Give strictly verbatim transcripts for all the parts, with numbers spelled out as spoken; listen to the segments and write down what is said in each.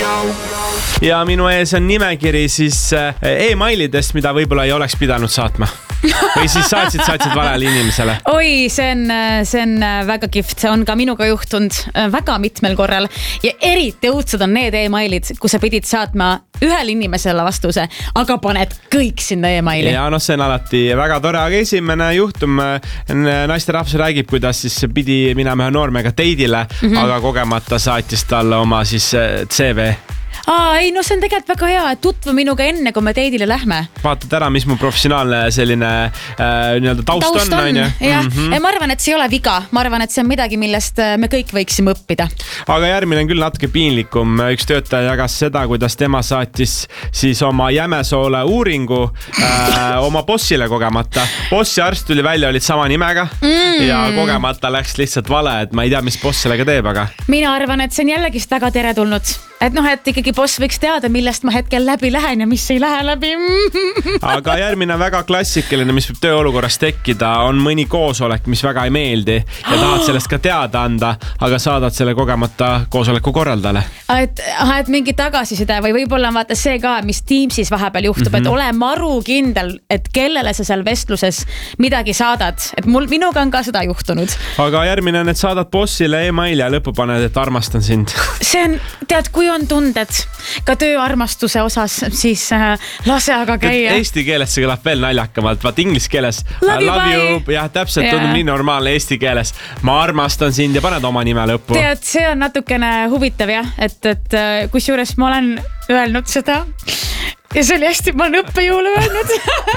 Ja minu ees on nimekiri siis e-mailidest, mida võib-olla ei oleks pidanud saatma. Või siis saatsid, saatsid valele inimesele. Oi, see on, see on väga kihvt. See on ka minuga juhtunud väga mitmel korral. Ja eriti õudsad on need e-mailid, kus sa pidid saatma ühele inimesele vastuse, aga paned kõik sinna e-maili. Ja no see on alati väga tore, aga esimene juhtum naisterahvas räägib, kuidas siis pidi minema ühe noormega teidile, mm-hmm. aga kogemata saatis talle oma siis C V. Aa, ei, no see on tegelikult väga hea, et tutvu minuga enne, kui me teidile lähme. Vaatad ära, mis mu professionaalne selline äh, nii-öelda taust, taust on. on. Ja. Mm-hmm. Ja ma arvan, et see ei ole viga. Ma arvan, et see on midagi, millest me kõik võiksime õppida. Aga järgmine on küll natuke piinlikum. Üks töötaja jagas seda, kuidas tema saatis siis oma Jämesoole uuringu äh, oma bossile kogemata. Boss ja arst tuli välja, olid sama nimega mm. ja kogemata läks lihtsalt vale, et ma ei tea, mis boss sellega teeb, aga... Mina arvan, et see on jällegist väga teretulnud. Et noh, et ikkagi boss võiks teada, millest ma hetkel läbi lähen ja mis ei lähe läbi. Aga järgmine väga klassikaline, mis võib tööolukorras tekkida, on mõni koosolek, mis väga ei meeldi ja tahad sellest ka teada anda, aga saadad selle kogemata koosoleku korraldale. Et, et mingi tagasiside või võib-olla vaata see ka, mis Teamsis vahepeal juhtub, mm-hmm. et ole maru kindel, et kellele sa seal vestluses midagi saadad. Et mul, minuga on ka seda juhtunud. Aga järgmine on, et saadad bossile e-maili ja lõppu paned, et armastan sind. See on, tead, kui on tunded ka tööarmastuse osas, siis äh, lase aga käia. Eesti keeles see kõlab veel naljakamalt, vaat inglise keeles love you, love you, jah, täpselt yeah. tundub nii normaalne eesti keeles. Ma armastan sind ja paned oma nime lõppu. Tead, see on natukene huvitav, jah, et, et kus juures ma olen öelnud seda ja see oli hästi, ma olen õppejõule öelnud.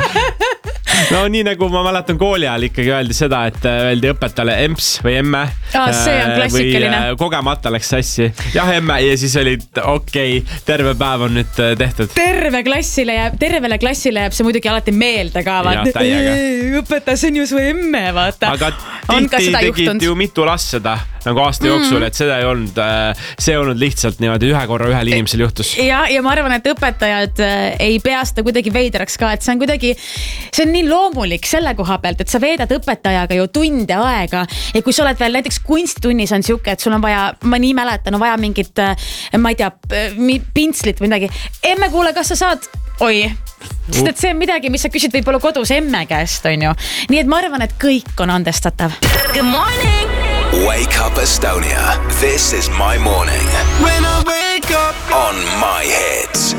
No nii nagu ma mäletan kooli ajal ikkagi öeldi seda, et öeldi õpetajale emps või emme. Ah, see on klassikaline. Või kogemata läks sassi. Jah, emme ja siis oli okei, okay, terve päev on nüüd tehtud. Terve klassile jääb, tervele klassile jääb see muidugi alati meelde ka. Ja, täiega. Õpetaja, see on ju su emme, vaata. Aga tihti tegid ju mitu last seda nagu aasta jooksul, mm. et seda ei olnud, see ei olnud lihtsalt niimoodi ühe korra ühel inimesel juhtus. Ja, ja ma arvan, et õpetajad ei pea seda kuidagi veidraks ka, et see on kuidagi, see on nii loomulik selle koha pealt, et sa veedad õpetajaga ju tunde aega ja kui sa oled veel näiteks kunstitunnis on siuke, et sul on vaja, ma nii mäletan, on vaja mingit, ma ei tea, pintslit või midagi. Emme, kuule, kas sa saad? Oi, sest et see on midagi, mis sa küsid võib-olla kodus emme käest, on ju. Nii et ma arvan, et kõik on andestatav. Good morning! Wake up Estonia. This is my morning. When I wake up on my hits.